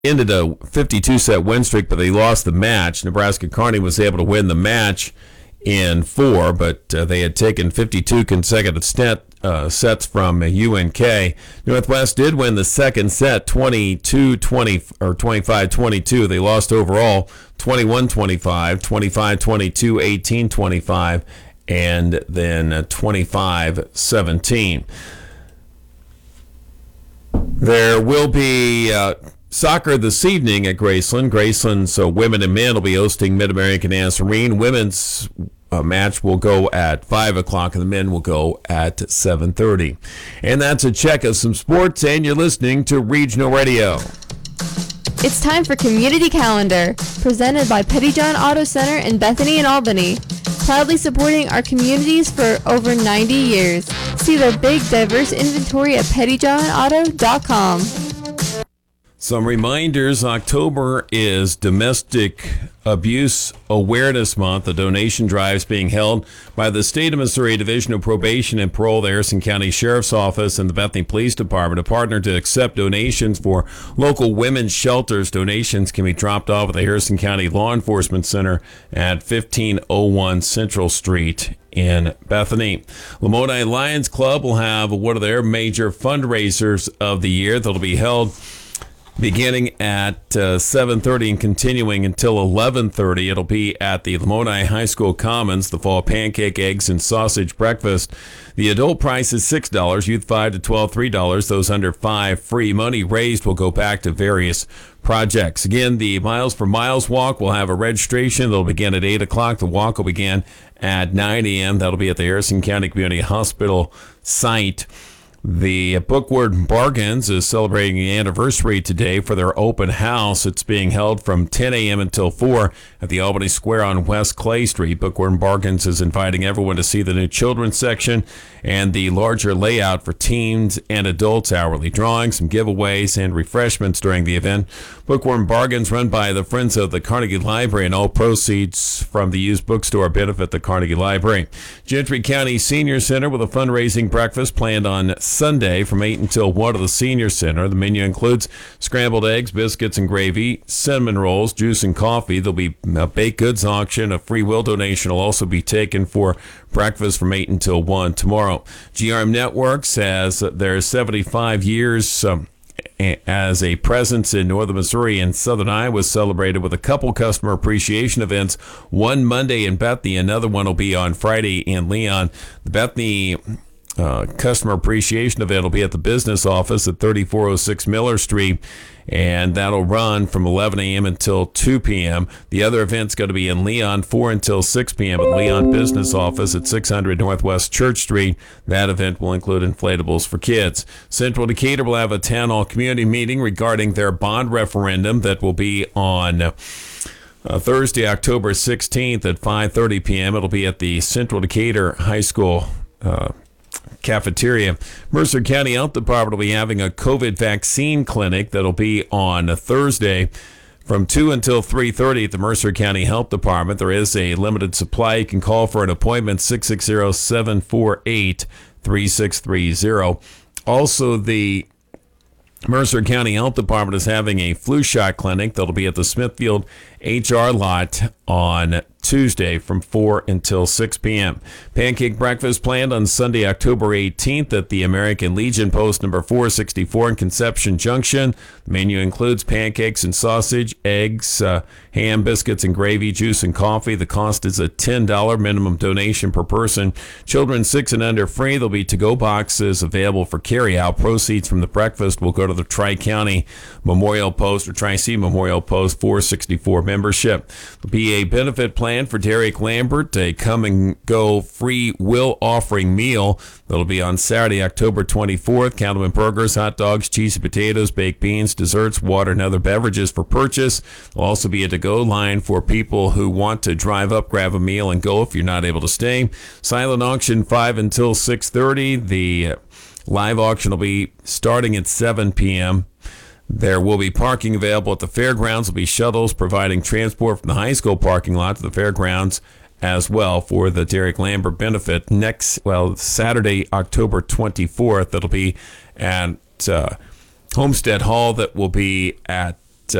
ended a 52-set win streak, but they lost the match. Nebraska Kearney was able to win the match in 4, but they had taken 52 consecutive sets from UNK. Northwest did win the second set 22-20 or 25-22. They lost overall 21-25, 25-22, 18-25, and then 25-17. There will be soccer this evening at Graceland. Graceland's women and men will be hosting Mid-American Nazarene. Women's match will go at 5 o'clock, and the men will go at 7:30. And that's a check of some sports, and you're listening to Regional Radio. It's time for Community Calendar, presented by Pettyjohn Auto Center in Bethany and Albany. Proudly supporting our communities for over 90 years. See their big, diverse inventory at pettyjohnauto.com. Some reminders. October is Domestic Abuse Awareness Month. The donation drive is being held by the State of Missouri Division of Probation and Parole, the Harrison County Sheriff's Office, and the Bethany Police Department, a partner to accept donations for local women's shelters. Donations can be dropped off at the Harrison County Law Enforcement Center at 1501 Central Street in Bethany. Lamoni Lions Club will have one of their major fundraisers of the year that'll be held beginning at 7:30 and continuing until 11:30. It'll be at the Lamoni High School Commons, the fall pancake, eggs, and sausage breakfast. The adult price is $6, youth 5 to 12, $3. Those under 5 free. Money raised will go back to various projects. Again, the Miles for Miles walk will have a registration. They'll begin at 8 o'clock. The walk will begin at 9 a.m. That'll be at the Harrison County Community Hospital site. The Bookward Bargains is celebrating the anniversary today for their open house. It's being held from 10 a.m. until 4 at the Albany Square on West Clay Street. Bookward Bargains is inviting everyone to see the new children's section and the larger layout for teens and adults. Hourly drawings, some giveaways, and refreshments during the event. Bookworm Bargains, run by the Friends of the Carnegie Library, and all proceeds from the used bookstore benefit the Carnegie Library. Gentry County Senior Center with a fundraising breakfast planned on Sunday from 8 until 1 at the Senior Center. The menu includes scrambled eggs, biscuits and gravy, cinnamon rolls, juice and coffee. There'll be a baked goods auction. A free will donation will also be taken for breakfast from 8 until 1 tomorrow. GRM Networks has their 75 years as a presence in northern Missouri and southern Iowa celebrated with a couple customer appreciation events. One Monday in Bethany, another one will be on Friday in Leon. The Bethany customer appreciation event will be at the business office at 3406 Miller Street, and that'll run from 11 a.m. until 2 p.m. The other event's going to be in Leon, 4 until 6 p.m. at Leon Business Office at 600 Northwest Church Street. That event will include inflatables for kids. Central Decatur will have a town hall community meeting regarding their bond referendum that will be on Thursday, October 16th at 5:30 p.m. It'll be at the Central Decatur High School cafeteria. Mercer County Health Department will be having a COVID vaccine clinic that'll be on a Thursday from 2 until 3:30 at the Mercer County Health Department. There is a limited supply. You can call for an appointment 660-748-3630. Also, the Mercer County Health Department is having a flu shot clinic that'll be at the Smithfield HR lot on Tuesday from 4 until 6 p.m. Pancake breakfast planned on Sunday, October 18th at the American Legion Post number 464 in Conception Junction. The menu includes pancakes and sausage, eggs, ham, biscuits, and gravy, juice, and coffee. The cost is a $10 minimum donation per person. Children 6 and under free. There'll be to-go boxes available for carry-out. Proceeds from the breakfast will go to the Tri-County Memorial Post or Tri-C Memorial Post 464 membership. There'll be a benefit plan for Derek Lambert, a come-and-go free will offering meal that'll be on Saturday, October 24th. Candleman burgers, hot dogs, cheesy potatoes, baked beans, desserts, water, and other beverages for purchase. There'll also be a to-go line for people who want to drive up, grab a meal, and go if you're not able to stay. Silent auction 5 until 6:30. The live auction will be starting at 7 p.m. There will be parking available at the fairgrounds. There will be shuttles providing transport from the high school parking lot to the fairgrounds as well for the Derek Lambert benefit. Saturday, October 24th, it'll be at Homestead Hall. That will be at